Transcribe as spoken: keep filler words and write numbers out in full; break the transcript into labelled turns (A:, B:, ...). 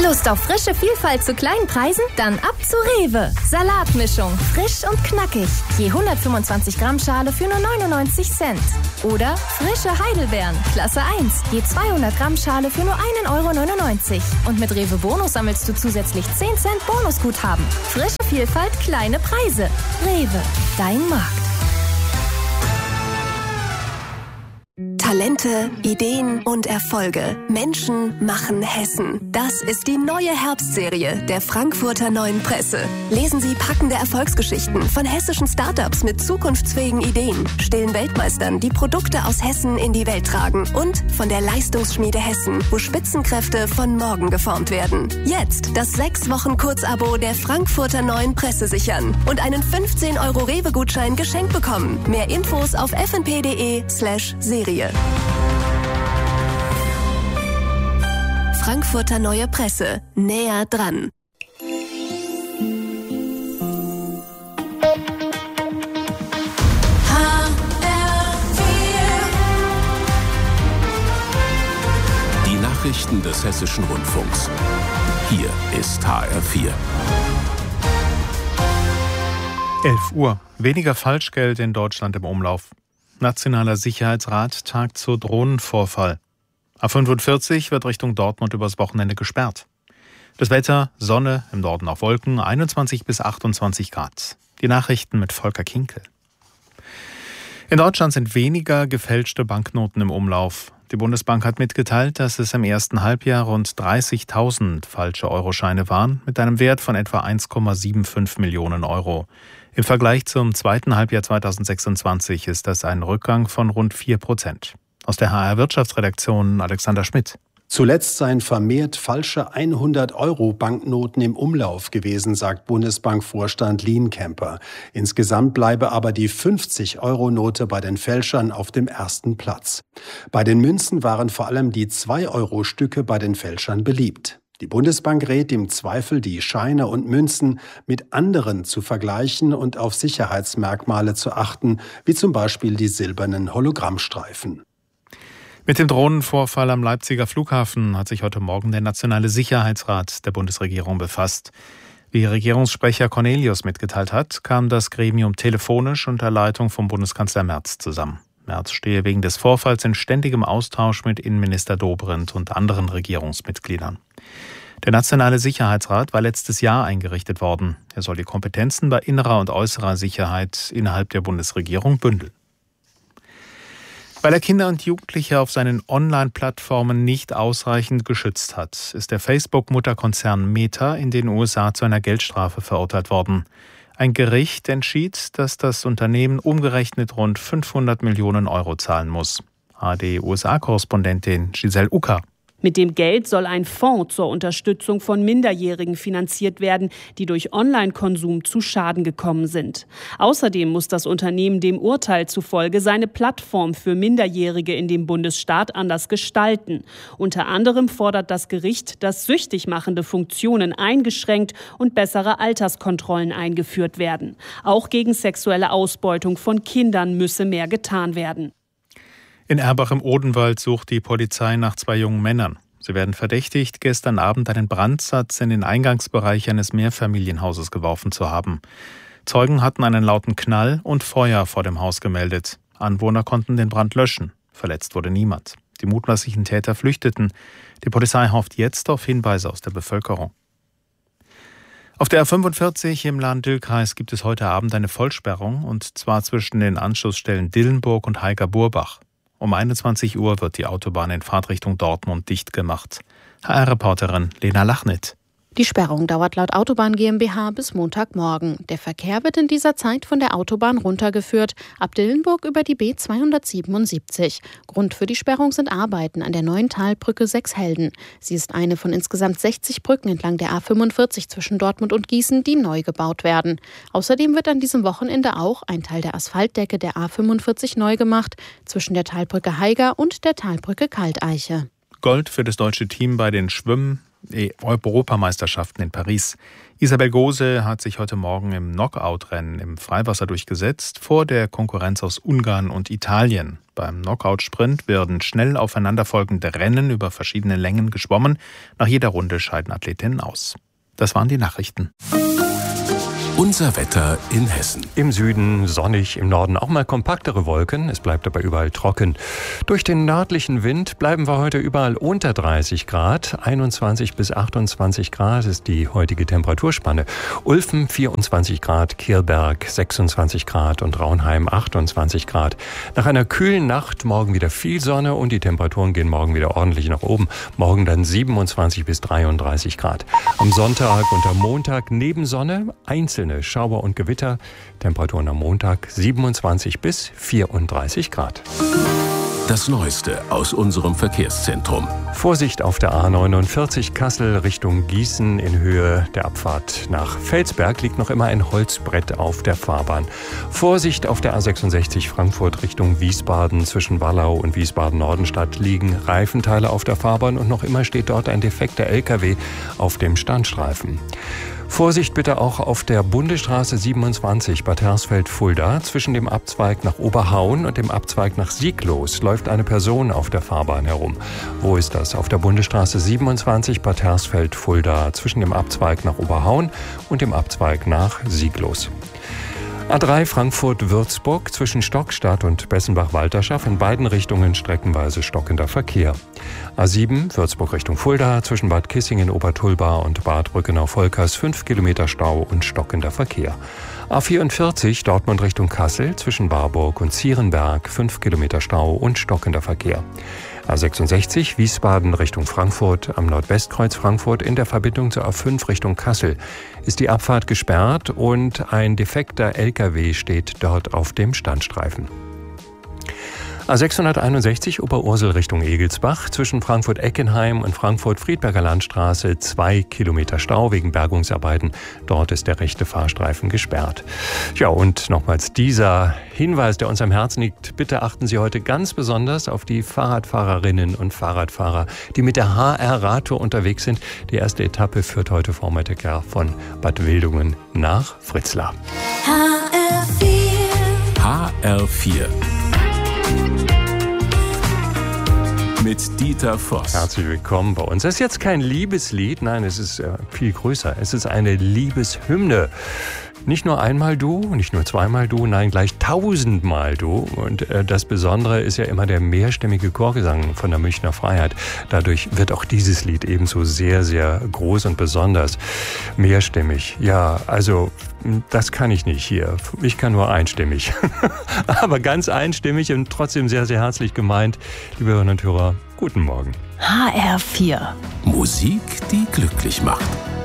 A: Lust auf frische Vielfalt zu kleinen Preisen? Dann ab zu Rewe. Salatmischung, frisch und knackig. Je hundertfünfundzwanzig Gramm Schale für nur neunundneunzig Cent. Oder frische Heidelbeeren, Klasse eins. Je zweihundert Gramm Schale für nur ein Euro neunundneunzig. Und mit Rewe Bonus sammelst du zusätzlich zehn Cent Bonusguthaben. Frische Vielfalt, kleine Preise. Rewe, dein Markt.
B: Talente, Ideen und Erfolge. Menschen machen Hessen. Das ist die neue Herbstserie der Frankfurter Neuen Presse. Lesen Sie packende Erfolgsgeschichten von hessischen Startups mit zukunftsfähigen Ideen, stillen Weltmeistern, die Produkte aus Hessen in die Welt tragen und von der Leistungsschmiede Hessen, wo Spitzenkräfte von morgen geformt werden. Jetzt das sechs Wochen Kurzabo der Frankfurter Neuen Presse sichern und einen fünfzehn Euro Rewe-Gutschein geschenkt bekommen. Mehr Infos auf f n p punkt d e slash Serie. Frankfurter Neue Presse. Näher dran.
C: Die Nachrichten des Hessischen Rundfunks. Hier ist H R vier.
D: elf Uhr. Weniger Falschgeld in Deutschland im Umlauf. Nationaler Sicherheitsrat tagt zu Drohnenvorfall. A fünfundvierzig wird Richtung Dortmund übers Wochenende gesperrt. Das Wetter, Sonne, im Norden auch Wolken, einundzwanzig bis achtundzwanzig Grad. Die Nachrichten mit Volker Kinkel. In Deutschland sind weniger gefälschte Banknoten im Umlauf. Die Bundesbank hat mitgeteilt, dass es im ersten Halbjahr rund dreißigtausend falsche Euroscheine waren, mit einem Wert von etwa eins Komma fünfundsiebzig Millionen Euro. Im Vergleich zum zweiten Halbjahr zweitausendsechsundzwanzig ist das ein Rückgang von rund vier Prozent. Aus der H R-Wirtschaftsredaktion Alexander Schmidt.
E: Zuletzt seien vermehrt falsche hundert-Euro-Banknoten im Umlauf gewesen, sagt Bundesbankvorstand Lienkemper. Insgesamt bleibe aber die fünfzig-Euro-Note bei den Fälschern auf dem ersten Platz. Bei den Münzen waren vor allem die zwei-Euro-Stücke bei den Fälschern beliebt. Die Bundesbank rät im Zweifel, die Scheine und Münzen mit anderen zu vergleichen und auf Sicherheitsmerkmale zu achten, wie zum Beispiel die silbernen Hologrammstreifen.
D: Mit dem Drohnenvorfall am Leipziger Flughafen hat sich heute Morgen der Nationale Sicherheitsrat der Bundesregierung befasst. Wie Regierungssprecher Cornelius mitgeteilt hat, kam das Gremium telefonisch unter Leitung vom Bundeskanzler Merz zusammen. Merz stehe wegen des Vorfalls in ständigem Austausch mit Innenminister Dobrindt und anderen Regierungsmitgliedern. Der Nationale Sicherheitsrat war letztes Jahr eingerichtet worden. Er soll die Kompetenzen bei innerer und äußerer Sicherheit innerhalb der Bundesregierung bündeln. Weil er Kinder und Jugendliche auf seinen Online-Plattformen nicht ausreichend geschützt hat, ist der Facebook-Mutterkonzern Meta in den U S A zu einer Geldstrafe verurteilt worden. Ein Gericht entschied, dass das Unternehmen umgerechnet rund fünfhundert Millionen Euro zahlen muss. A R D-U S A-Korrespondentin Giselle Ucker.
F: Mit dem Geld soll ein Fonds zur Unterstützung von Minderjährigen finanziert werden, die durch Online-Konsum zu Schaden gekommen sind. Außerdem muss das Unternehmen dem Urteil zufolge seine Plattform für Minderjährige in dem Bundesstaat anders gestalten. Unter anderem fordert das Gericht, dass süchtig machende Funktionen eingeschränkt und bessere Alterskontrollen eingeführt werden. Auch gegen sexuelle Ausbeutung von Kindern müsse mehr getan werden.
D: In Erbach im Odenwald sucht die Polizei nach zwei jungen Männern. Sie werden verdächtigt, gestern Abend einen Brandsatz in den Eingangsbereich eines Mehrfamilienhauses geworfen zu haben. Zeugen hatten einen lauten Knall und Feuer vor dem Haus gemeldet. Anwohner konnten den Brand löschen. Verletzt wurde niemand. Die mutmaßlichen Täter flüchteten. Die Polizei hofft jetzt auf Hinweise aus der Bevölkerung. Auf der A fünfundvierzig im Lahn-Dill-Kreis gibt es heute Abend eine Vollsperrung, und zwar zwischen den Anschlussstellen Dillenburg und Heiger-Burbach. Um einundzwanzig Uhr wird die Autobahn in Fahrtrichtung Dortmund dicht gemacht. H R-Reporterin Lena Lachnit.
G: Die Sperrung dauert laut Autobahn GmbH bis Montagmorgen. Der Verkehr wird in dieser Zeit von der Autobahn runtergeführt, ab Dillenburg über die B zweihundertsiebenundsiebzig. Grund für die Sperrung sind Arbeiten an der neuen Talbrücke Sechshelden. Sie ist eine von insgesamt sechzig Brücken entlang der A fünfundvierzig zwischen Dortmund und Gießen, die neu gebaut werden. Außerdem wird an diesem Wochenende auch ein Teil der Asphaltdecke der A fünfundvierzig neu gemacht, zwischen der Talbrücke Heiger und der Talbrücke Kalteiche.
D: Gold für das deutsche Team bei den Schwimmen, Europameisterschaften in Paris. Isabel Gose hat sich heute Morgen im Knockout-Rennen im Freiwasser durchgesetzt, vor der Konkurrenz aus Ungarn und Italien. Beim Knockout-Sprint werden schnell aufeinanderfolgende Rennen über verschiedene Längen geschwommen. Nach jeder Runde scheiden Athletinnen aus. Das waren die Nachrichten.
C: Unser Wetter in Hessen.
H: Im Süden sonnig, im Norden auch mal kompaktere Wolken. Es bleibt aber überall trocken. Durch den nördlichen Wind bleiben wir heute überall unter dreißig Grad. einundzwanzig bis achtundzwanzig Grad ist die heutige Temperaturspanne. Ulfen vierundzwanzig Grad, Kirberg sechsundzwanzig Grad und Raunheim achtundzwanzig Grad. Nach einer kühlen Nacht morgen wieder viel Sonne und die Temperaturen gehen morgen wieder ordentlich nach oben. Morgen dann siebenundzwanzig bis dreiunddreißig Grad. Am Sonntag und am Montag neben Sonne einzelne Schauer und Gewitter. Temperaturen am Montag siebenundzwanzig bis vierunddreißig Grad.
C: Das Neueste aus unserem Verkehrszentrum.
H: Vorsicht auf der A neunundvierzig Kassel Richtung Gießen. In Höhe der Abfahrt nach Felsberg liegt noch immer ein Holzbrett auf der Fahrbahn. Vorsicht auf der A sechsundsechzig Frankfurt Richtung Wiesbaden. Zwischen Wallau und Wiesbaden-Nordenstadt liegen Reifenteile auf der Fahrbahn und noch immer steht dort ein defekter L K W auf dem Standstreifen. Vorsicht bitte auch auf der Bundesstraße siebenundzwanzig Bad Hersfeld-Fulda. Zwischen dem Abzweig nach Oberhauen und dem Abzweig nach Sieglos läuft eine Person auf der Fahrbahn herum. Wo ist das? Auf der Bundesstraße siebenundzwanzig Bad Hersfeld-Fulda. Zwischen dem Abzweig nach Oberhauen und dem Abzweig nach Sieglos. A drei Frankfurt-Würzburg zwischen Stockstadt und Bessenbach-Walterschaft in beiden Richtungen streckenweise stockender Verkehr. A sieben Würzburg Richtung Fulda zwischen Bad Kissingen, Obertulba und Bad Brückenau-Volkers fünf Kilometer Stau und stockender Verkehr. A vierundvierzig Dortmund Richtung Kassel zwischen Warburg und Zierenberg fünf Kilometer Stau und stockender Verkehr. A sechsundsechzig Wiesbaden Richtung Frankfurt am Nordwestkreuz Frankfurt in der Verbindung zur A fünf Richtung Kassel ist die Abfahrt gesperrt und ein defekter L K W steht dort auf dem Standstreifen. A sechshunderteinundsechzig Oberursel Richtung Egelsbach zwischen Frankfurt-Eckenheim und Frankfurt-Friedberger Landstraße zwei Kilometer Stau wegen Bergungsarbeiten. Dort ist der rechte Fahrstreifen gesperrt. Ja, und nochmals dieser Hinweis, der uns am Herzen liegt. Bitte achten Sie heute ganz besonders auf die Fahrradfahrerinnen und Fahrradfahrer, die mit der H R-Radtour unterwegs sind. Die erste Etappe führt heute Vormittag von Bad Wildungen nach Fritzlar.
C: H R vier. H R vier. Mit Dieter Voss.
H: Herzlich willkommen bei uns. Es ist jetzt kein Liebeslied, nein, es ist äh, viel größer. Es ist eine Liebeshymne. Nicht nur einmal du, nicht nur zweimal du, nein, gleich tausendmal du. Und äh, das Besondere ist ja immer der mehrstimmige Chorgesang von der Münchner Freiheit. Dadurch wird auch dieses Lied ebenso sehr, sehr groß und besonders. Mehrstimmig, ja, also das kann ich nicht hier. Ich kann nur einstimmig. Aber ganz einstimmig und trotzdem sehr, sehr herzlich gemeint. Liebe Hörerinnen und Hörer, guten Morgen.
B: H R vier.
C: Musik, die glücklich macht.